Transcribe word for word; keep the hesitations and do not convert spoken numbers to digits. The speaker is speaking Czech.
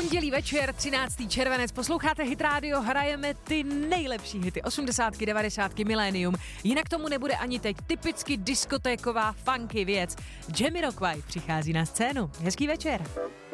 Pondělí večer, třináctého červenec, posloucháte Hit Radio, hrajeme ty nejlepší hity, osmdesátky, devadesátky, milénium. Jinak tomu nebude ani teď, typicky diskotéková funky věc. Jamiroquai přichází na scénu. Hezký večer.